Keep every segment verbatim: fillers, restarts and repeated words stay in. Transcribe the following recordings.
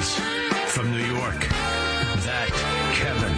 Inez, from New York, that Kevin.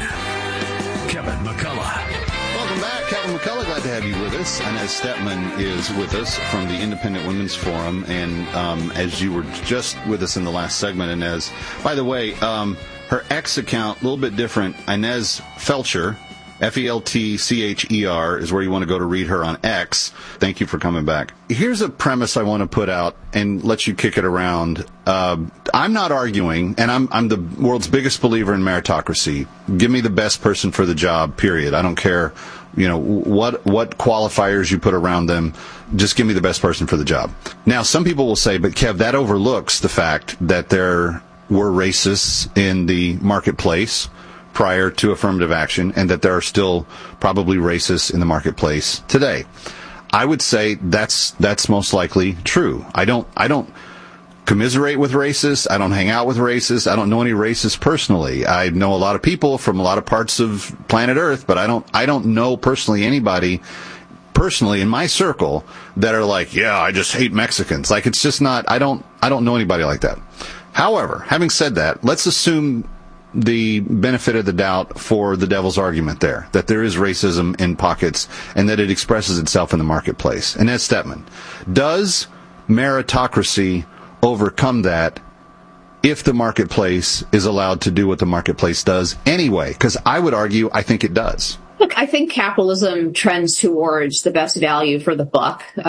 Kevin McCullough. Welcome back. Kevin McCullough, glad to have you with us. Inez Stepman is with us from the Independent Women's Forum. And um, as you were just with us in the last segment, Inez, by the way, um, her X account, a little bit different. Inez Felcher, F E L T C H E R, is where you want to go to read her on X. Thank you for coming back. Here's a premise I want to put out and let you kick it around. Uh, I'm not arguing, and I'm, I'm the world's biggest believer in meritocracy. Give me the best person for the job, period. I don't care, you know, what, what qualifiers you put around them. Just give me the best person for the job. Now, some people will say, but Kev, that overlooks the fact that there were racists in the marketplace prior to affirmative action, and that there are still probably racists in the marketplace today. I would say that's that's most likely true. I don't I don't commiserate with racists. I don't hang out with racists. I don't know any racists personally. I know a lot of people from a lot of parts of planet Earth, but I don't I don't know personally anybody personally in my circle that are like, yeah, I just hate Mexicans. Like, it's just not. I don't I don't know anybody like that. However, having said that, let's assume the benefit of the doubt for the devil's argument there, that there is racism in pockets and that it expresses itself in the marketplace. And Inez Stepman, does meritocracy overcome that if the marketplace is allowed to do what the marketplace does anyway? Because I would argue, I think it does. Look, I think capitalism trends towards the best value for the buck. Uh,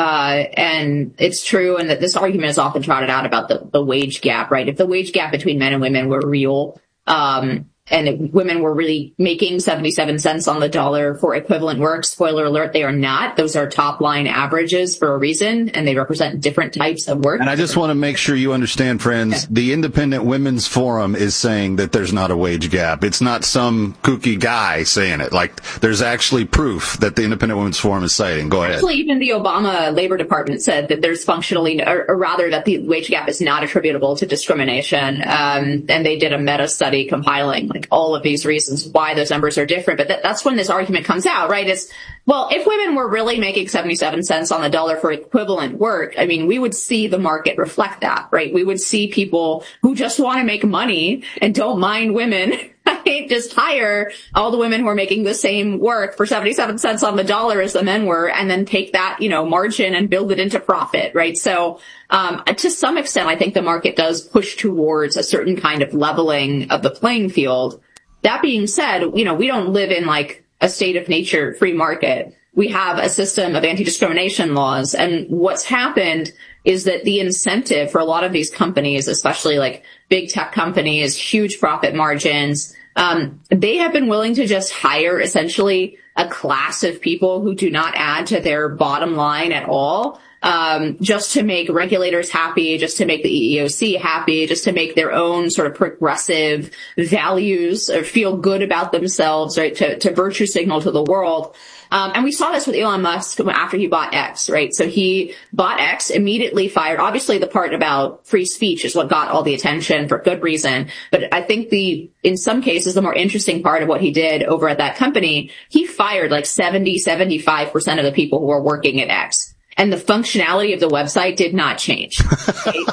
and it's true, and that this argument is often trotted out about the, the wage gap, right? If the wage gap between men and women were real, Um, and if women were really making seventy-seven cents on the dollar for equivalent work, spoiler alert, they are not. Those are top line averages for a reason, and they represent different types of work. And I just want to make sure you understand, friends, okay. The Independent Women's Forum is saying that there's not a wage gap. It's not some kooky guy saying it. Like, there's actually proof that the Independent Women's Forum is citing. Go ahead. Actually, even the Obama Labor Department said that there's functionally, or, or rather that the wage gap is not attributable to discrimination. Um, and they did a meta study compiling like all of these reasons why those numbers are different. But that, that's when this argument comes out, right? It's, well, if women were really making seventy-seven cents on the dollar for equivalent work, I mean, we would see the market reflect that, right? We would see people who just want to make money and don't mind women, right? Just hire all the women who are making the same work for seventy-seven cents on the dollar as the men were, and then take that, you know, margin and build it into profit, right? So, um, to some extent, I think the market does push towards a certain kind of leveling of the playing field. That being said, you know, we don't live in like a state of nature free market. We have a system of anti-discrimination laws. And what's happened is that the incentive for a lot of these companies, especially like big tech companies, huge profit margins, um, they have been willing to just hire essentially a class of people who do not add to their bottom line at all. Um, just to make regulators happy, just to make the E E O C happy, just to make their own sort of progressive values or feel good about themselves, right? To, to virtue signal to the world. Um, and we saw this with Elon Musk after he bought X, right? So he bought X, immediately fired. Obviously, the part about free speech is what got all the attention for good reason. But I think the, in some cases, the more interesting part of what he did over at that company, he fired like seventy, seventy-five percent of the people who were working at X. And the functionality of the website did not change. Right?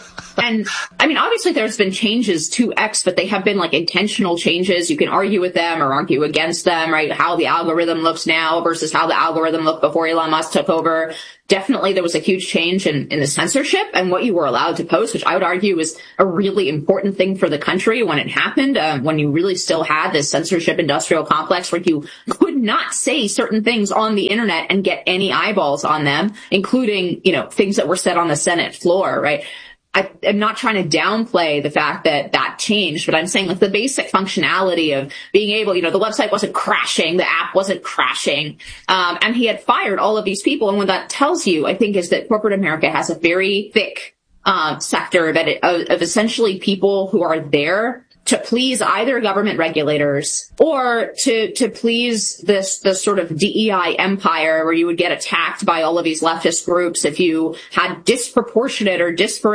And I mean, obviously there's been changes to X, but they have been like intentional changes. You can argue with them or argue against them, right? How the algorithm looks now versus how the algorithm looked before Elon Musk took over. Definitely there was a huge change in, in the censorship and what you were allowed to post, which I would argue was a really important thing for the country when it happened, um, when you really still had this censorship industrial complex where you could not say certain things on the internet and get any eyeballs on them, including, you know, things that were said on the Senate floor, right? I, I'm not trying to downplay the fact that that changed, but I'm saying like the basic functionality of being able, you know, the website wasn't crashing, the app wasn't crashing, um, and he had fired all of these people. And what that tells you, I think, is that corporate America has a very thick uh, sector of, it, of, of essentially people who are there to please either government regulators or to, to please this, this sort of D E I empire where you would get attacked by all of these leftist groups if you had disproportionate or disparate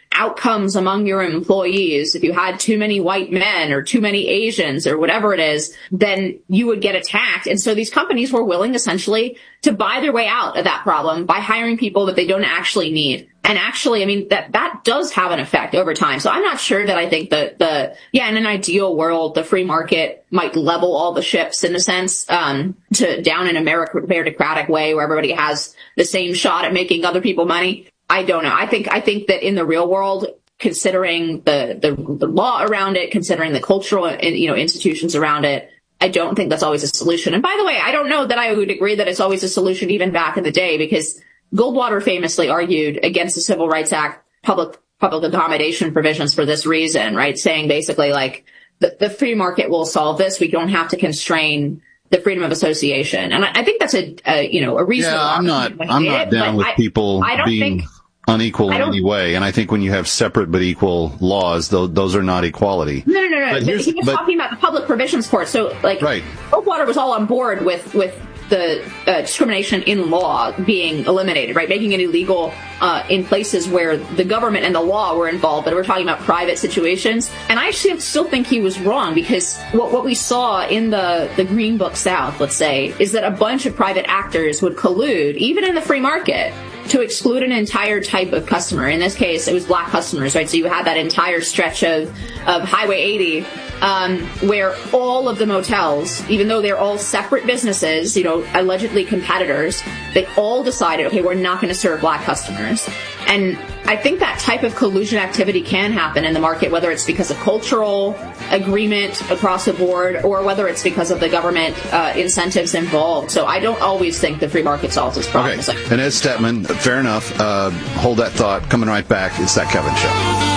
outcomes among your employees, if you had too many white men or too many Asians or whatever it is, then you would get attacked. And so these companies were willing essentially to buy their way out of that problem by hiring people that they don't actually need. And actually, I mean, that, that does have an effect over time. So I'm not sure that I think that the, yeah, in an ideal world, the free market might level all the ships in a sense, um, to down in a meritocratic way where everybody has the same shot at making other people money. I don't know. I think, I think that in the real world, considering the, the, the law around it, considering the cultural, you know, institutions around it, I don't think that's always a solution. And by the way, I don't know that I would agree that it's always a solution even back in the day, because Goldwater famously argued against the Civil Rights Act public public accommodation provisions for this reason, right? Saying basically like the, the free market will solve this. We don't have to constrain the freedom of association. And I, I think that's a, a you know a reasonable. Yeah, I'm not I'm not it, down with I, people I don't being think, unequal in any way. And I think when you have separate but equal laws, those those are not equality. No, no, no, no. But He was but, talking about the public provisions court. So like right. Goldwater was all on board with with. the uh, discrimination in law being eliminated, right? Making it illegal uh, in places where the government and the law were involved, but we're talking about private situations. And I still, still think he was wrong, because what, what we saw in the, the Green Book South, let's say, is that a bunch of private actors would collude, even in the free market, to exclude an entire type of customer. In this case, it was black customers, right? So you had that entire stretch of, of Highway eighty, um, where all of the motels, even though they're all separate businesses, you know, allegedly competitors, they all decided, okay, we're not going to serve black customers. And I think that type of collusion activity can happen in the market, whether it's because of cultural agreement across the board or whether it's because of the government uh, incentives involved. So I don't always think the free market solves this problem. Okay. And Ed Stepman, fair enough. Uh, hold that thought. Coming right back. It's That Kevin Show.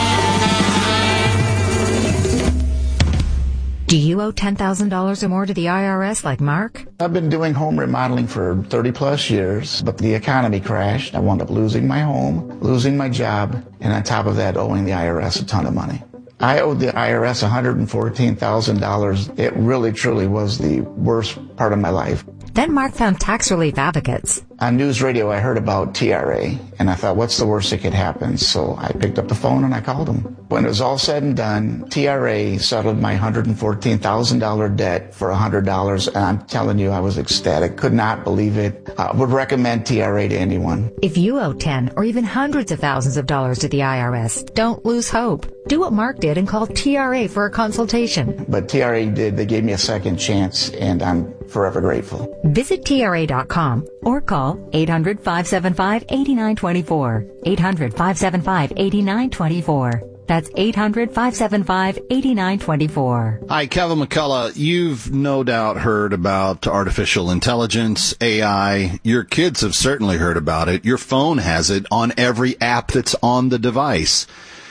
Do you owe ten thousand dollars or more to the I R S like Mark? I've been doing home remodeling for thirty plus years, but the economy crashed. I wound up losing my home, losing my job, and on top of that, owing the I R S a ton of money. I owed the I R S one hundred fourteen thousand dollars. It really, truly was the worst part of my life. Then Mark found tax relief advocates. On news radio, I heard about T R A, and I thought, what's the worst that could happen? So I picked up the phone and I called them. When it was all said and done, T R A settled my one hundred fourteen thousand dollars debt for one hundred dollars, and I'm telling you, I was ecstatic. Could not believe it. I would recommend T R A to anyone. If you owe ten or even hundreds of thousands of dollars to the I R S, don't lose hope. Do what Mark did and call T R A for a consultation. But T R A did. They gave me a second chance, and I'm forever grateful. Visit T R A dot com or call eight hundred, five seven five, eight nine two four. eight hundred, five seven five, eight nine two four. That's eight hundred, five seven five, eight nine two four. Hi, Kevin McCullough. You've no doubt heard about artificial intelligence, A I. Your kids have certainly heard about it. Your phone has it on every app that's on the device.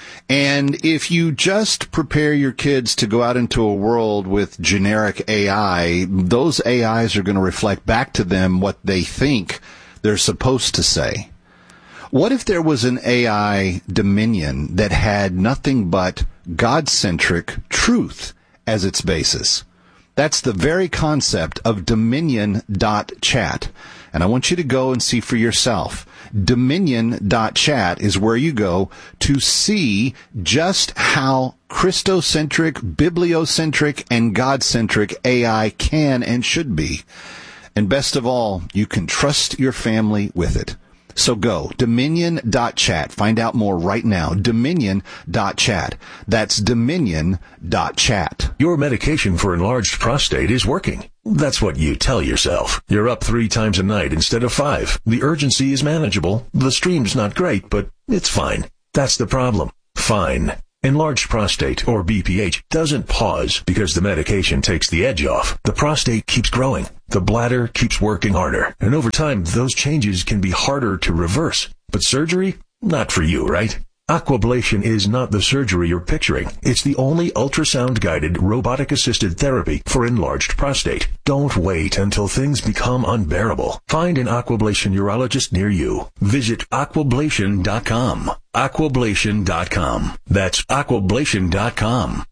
And if you just prepare your kids to go out into a world with generic A I, those A Is are going to reflect back to them what they think they're supposed to say. What if there was an A I dominion that had nothing but God-centric truth as its basis? That's the very concept of Dominion dot chat. And I want you to go and see for yourself. Dominion dot chat is where you go to see just how Christocentric, bibliocentric, and God-centric A I can and should be. And best of all, you can trust your family with it. So go, Dominion dot chat. Find out more right now. Dominion dot chat. That's Dominion dot chat. Your medication for enlarged prostate is working. That's what you tell yourself. You're up three times a night instead of five. The urgency is manageable. The stream's not great, but it's fine. That's the problem. Fine. Enlarged prostate, or B P H, doesn't pause because the medication takes the edge off. The prostate keeps growing. The bladder keeps working harder. And over time, those changes can be harder to reverse. But surgery? Not for you, right? Aquablation is not the surgery you're picturing. It's the only ultrasound-guided, robotic-assisted therapy for enlarged prostate. Don't wait until things become unbearable. Find an Aquablation urologist near you. Visit aquablation dot com. aquablation dot com. That's aquablation dot com.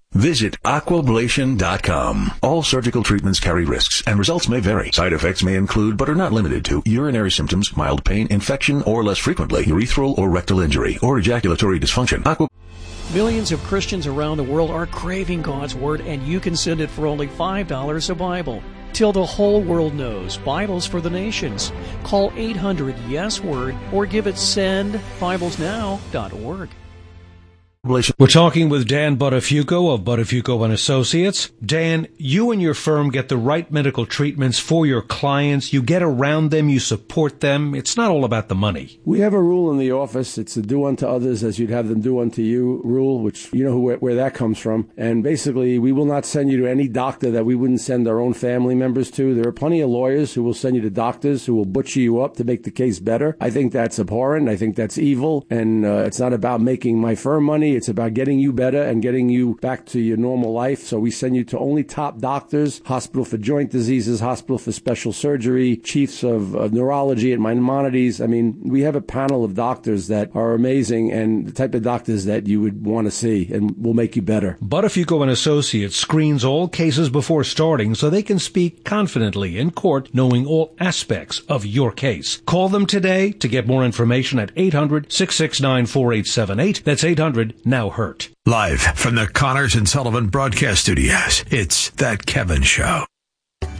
Visit aquablation dot com. All surgical treatments carry risks, and results may vary. Side effects may include, but are not limited to, urinary symptoms, mild pain, infection, or less frequently, urethral or rectal injury, or ejaculatory dysfunction. Aqua- Millions of Christians around the world are craving God's Word, and you can send it for only five dollars a Bible. Till the whole world knows, Bibles for the nations. Call eight hundred yes word or give it send bibles now dot org. We're talking with Dan Buttafuoco of Buttafuoco and Associates. Dan, you and your firm get the right medical treatments for your clients. You get around them. You support them. It's not all about the money. We have a rule in the office. It's a do unto others as you'd have them do unto you rule, which you know who, where that comes from. And basically, we will not send you to any doctor that we wouldn't send our own family members to. There are plenty of lawyers who will send you to doctors who will butcher you up to make the case better. I think that's abhorrent. I think that's evil. And uh, it's not about making my firm money. It's about getting you better and getting you back to your normal life. So we send you to only top doctors, Hospital for Joint Diseases, Hospital for Special Surgery, chiefs of uh, neurology at Maimonides. I mean, we have a panel of doctors that are amazing and the type of doctors that you would want to see and will make you better. Buttafuoco and Associates screens all cases before starting so they can speak confidently in court, knowing all aspects of your case. Call them today to get more information at eight hundred, six six nine, four eight seven eight. That's eight hundred, now hurt. Live from the Connors and Sullivan Broadcast Studios, it's That Kevin Show.